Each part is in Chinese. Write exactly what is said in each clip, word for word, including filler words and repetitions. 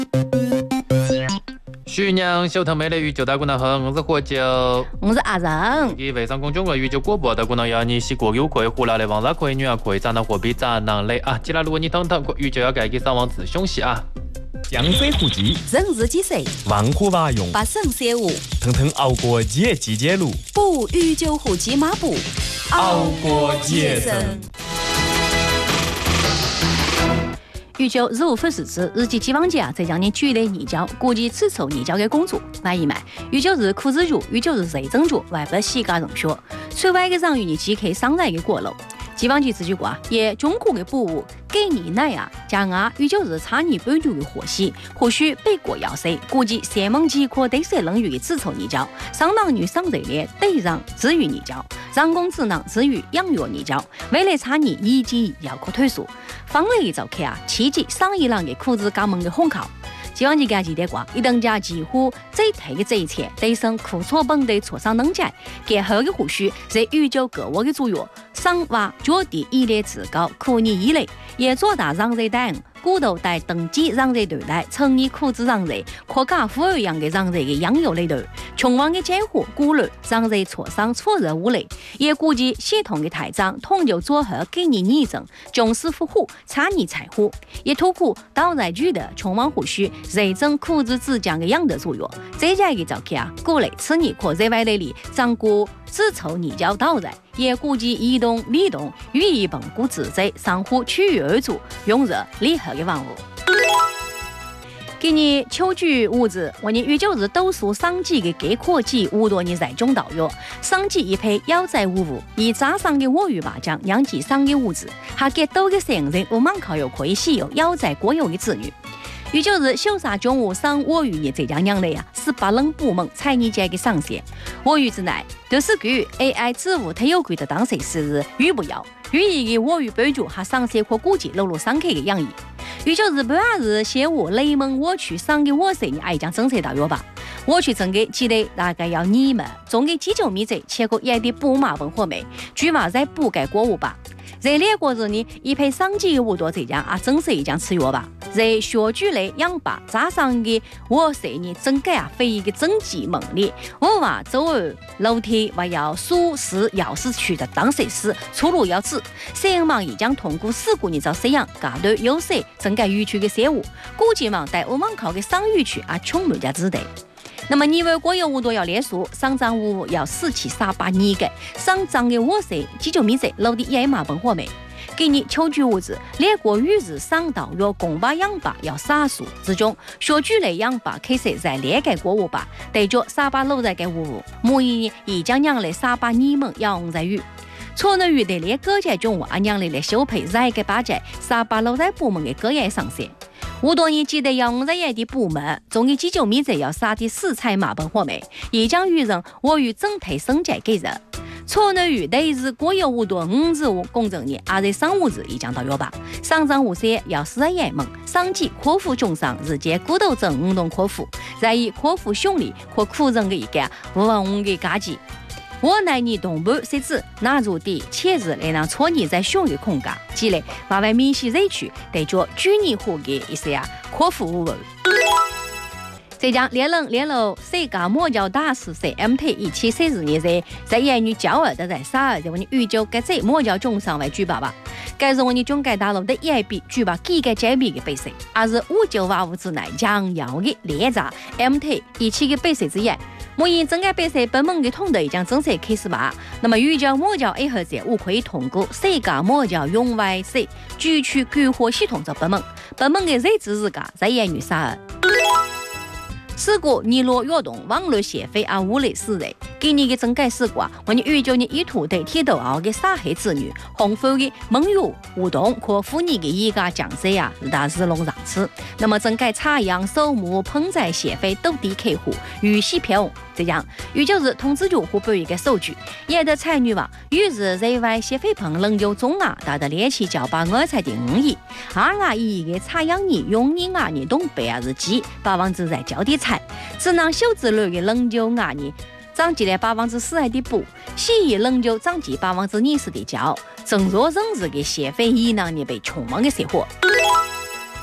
徐娘小头妹的宇宙大姑娘好，我是何九， 我是阿仁。 以微信公众号宇宙广播大姑娘要你是国有可以胡来的网站可以女儿可以站到货币站能力啊！既然如果你等等宇宙要改给上网自凶息啊！ 江水湖集， 人日几岁？ 万户瓦用， 八省三五， 腾腾熬过节季节路， 不与酒壶骑马步， 熬过节生。 预酒日无粉丝之日记期望节啊，在将你举例泥胶，估计此凑泥胶的工作。外一卖，预酒日苦日肉，预酒日谁蒸煮，外不洗家人学。除外的让与你即可上来的过路。期望节这句话，也中国的补物给你奶啊，加牙预酒日差你半牛的火喜，或许北国要塞，估计三门即可对谁冷雨的此凑泥胶，上郎女上热烈对让至于泥胶。让公子囊至于养育泥胶，为了差你一级要可退缩。方类一早看啊，七级上一郎的裤子肛门的烘烤。希望你给他记得挂，一等家几乎最退的这一切，对生苦错本的挫伤能解，给后的胡须在宇宙各我的主药，上挖脚底一列自高，苦你一类，也做大让人等。骨头带登记让人对待，成你裤子让人，可假富儿一样的让人的养有类头，穷王的艰苦孤立让人挫伤挫热无类，也估计系统的台长统就做好给你拟正，重视富户差你财户，也突苦倒在剧的穷王胡须，认真裤子之将的养的作用，这家的早看啊，过来吃你可在外地里掌过自筹你交倒在。也估计移动理动予以本固自在上户区域而主用热厉害的万物给你秋具物质我你宇宙日都属商机的给科技无多你在中导药商机一配腰在无物以扎上的我与麻将养起商的物质还给多个生人我们靠有可以吸有腰在国有的子女宇宙日秀杀中午上我与你这家娘的呀是八冷部门猜你家的上线我与之内就是个 A I 职务它有鬼的当谁是与不要与一个我与备注还上线或估计露露上课的样意宇宙日本日写我雷蒙我去上给我谁你爱讲政策到药吧我去整个记得大概要你们总给几九米这切过也的不马文或美据马在不改国务吧在列国日呢一配上级无多这样啊真是一讲吃药吧在学剧类养吧加上的我谁呢整个啊非一个整体猛烈我话周二楼梯我要数十要是去的当谁是出路要治谁忙已将通过事故你找谁样搞得有谁整个渔区的业务估计忙带我们考的商渔区啊穷人家之类那么你为国有无多要列数上涨物要四起三八你个上涨的我谁几九米在楼的也马本货没给你秋具物质列国日日上岛要公巴养吧要杀数之中学具类养吧开始在列改国物吧得着三八楼在给物母一已将养来三八你们要在于错呢与得列各界中午安养来的修配在给八界三八楼在部门的各业上线无多年记得要我在业的部门总有几九米在要杀的四菜马本货美也将与人我与整体生产给人错呢与得是国有无多五日五公正年而在商务日已将到药吧上涨五些要四在业门商机科富中上日间骨头整运动科富在以科富兄弟或苦人的一个无文的家计我乃你东部设置纳入的切日来让错你在熊的空间积累外外明晰热区得做居你户的一些啊科富无文这将连人连楼世界魔教大师在 M T 一七四日年在在言语骄傲的在三二在我们宇宙该在魔教中上为举办吧该是我们中改大陆的一笔举办几个解密的比赛而是五九八五之内将要的列查 M T 一七个比赛之一我以整个比赛本门的通的将正式开始吧那么宇宙魔教爱好者我可以通过世界魔教用外赛举取激活系统这本门本门的日子日家在言语三二事故你若跃动网络协会而无类死人给你的整改事故我你宇宙你意图对铁道后的杀害子女红富的盟友互动可妇你的一个讲者呀大日龙上次那么整改插秧收木烹在协会都地客户与西票这样宇宙日通知局互补一个数据也的才女吧于是在外协会朋仍旧中啊大的联系交把我才的五亿二啊一个插秧你用你啊你东北啊日记把王子在交地菜只能修之类的仍旧啊你长期来百分之四海的补，西医仍旧长期百分之二十的交，正若人日的协会以能你被穷忙的生活。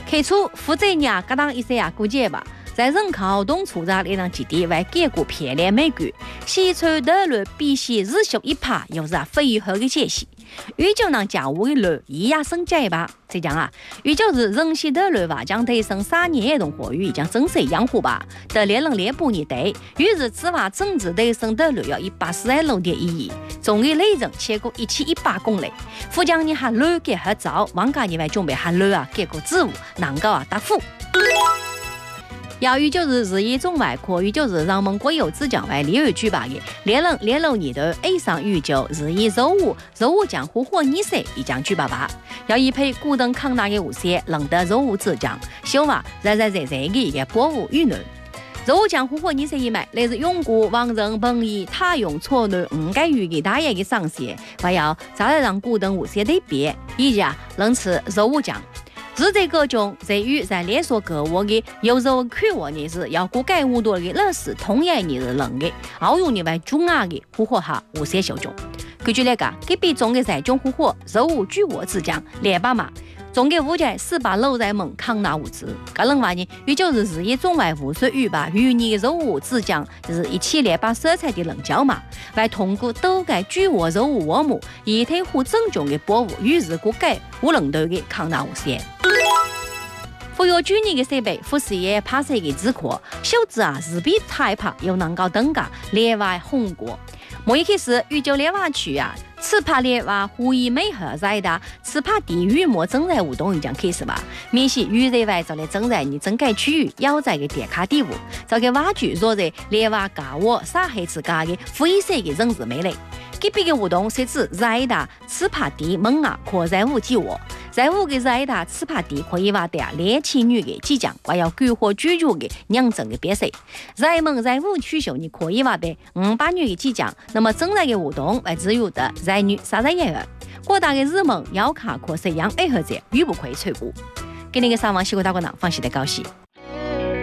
开出负责人啊，格当一些啊，估计吧。在人口动处长列上基地为结果偏恋美国，西川德律必须日休一派，又是啊非议后的解析。预就能家务的律一呀升级吧，这样啊，预就是人系德律话将对生三年同活语将正式养护吧，得连人连补你对，于是此话政治对生德律要一百四十六点意义，总的内容切过一千一百公里，副将你还律给合照，王家你们准备还律啊，给个职务能够啊答复。要于就是日益中外扩，于就是让蒙国有之将为例如举办的连人连楼年头 A 上于就日益肉物肉物将呼火你色已将举办吧。要一批古登抗大的无些冷的肉物之将，小话热热热热的一个保护舆论。肉物将呼火你色一枚，类似永固王人本意他用错乱误解于的大爷的上线，还要再来让古登无些的变，以及啊能吃肉物将。日在各种在于在连锁购物的有时候看我呢是要估改无多的乐事同样你是冷的奥用你为中亚的呼火哈无些小众根据那个给比中的在中呼火肉物举我之将连把嘛中的物价四把楼在门抗拿物资个人话呢也就是日益中外无水语吧与你肉物之将就是一起连把色彩的冷焦嘛来通过都改举我肉物我母以推护正中的保护与日估改无冷头的抗拿物些富有居民的设备，富士也拍摄的自夸，小子啊，日比太怕又能够登噶列外红果。莫一开始宇宙列瓦区啊，此拍列瓦互以美合在的，此拍地域莫正在互动已经开始吧。免是宇热外做的正在你整改区域要在的点卡地物，这个瓦具若在列瓦嘎沃撒黑自家的灰色的人事美丽。隔壁的互动设置在的此拍地门啊，可在无几窝。在五个在的此拍地可以话的年轻女的即将还要举火居住的娘正的别墅，在门在五取秀你可以话的五百女的即将，那么正在的活动为自由的在女三十一人，各大的日门要卡可是样爱和者与不可以错过。给你个上网西国大国囊，放心的高兴。